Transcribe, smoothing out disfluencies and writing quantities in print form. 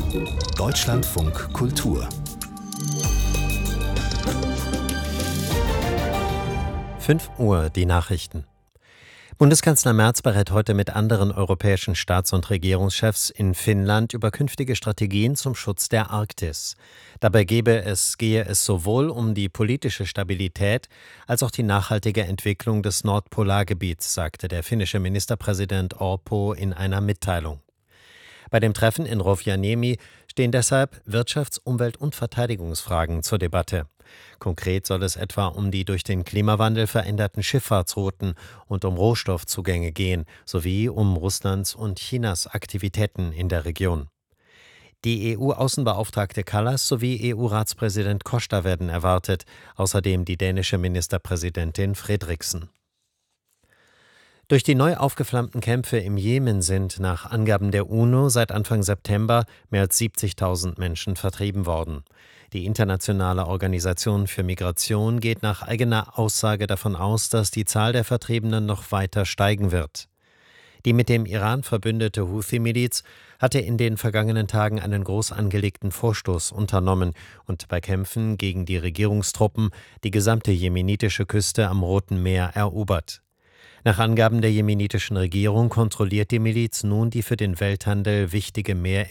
Deutschlandfunk Kultur 5 Uhr, die Nachrichten. Bundeskanzler Merz berät heute mit anderen europäischen Staats- und Regierungschefs in Finnland über künftige Strategien zum Schutz der Arktis. Dabei gehe es sowohl um die politische Stabilität als auch die nachhaltige Entwicklung des Nordpolargebiets, sagte der finnische Ministerpräsident Orpo in einer Mitteilung. Bei dem Treffen in Rovaniemi stehen deshalb Wirtschafts-, Umwelt- und Verteidigungsfragen zur Debatte. Konkret soll es etwa um die durch den Klimawandel veränderten Schifffahrtsrouten und um Rohstoffzugänge gehen, sowie um Russlands und Chinas Aktivitäten in der Region. Die EU-Außenbeauftragte Kallas sowie EU-Ratspräsident Costa werden erwartet, außerdem die dänische Ministerpräsidentin Fredriksen. Durch die neu aufgeflammten Kämpfe im Jemen sind nach Angaben der UNO seit Anfang September mehr als 70.000 Menschen vertrieben worden. Die Internationale Organisation für Migration geht nach eigener Aussage davon aus, dass die Zahl der Vertriebenen noch weiter steigen wird. Die mit dem Iran verbündete Houthi-Miliz hatte in den vergangenen Tagen einen groß angelegten Vorstoß unternommen und bei Kämpfen gegen die Regierungstruppen die gesamte jemenitische Küste am Roten Meer erobert. Nach Angaben der jemenitischen Regierung kontrolliert die Miliz nun die für den Welthandel wichtige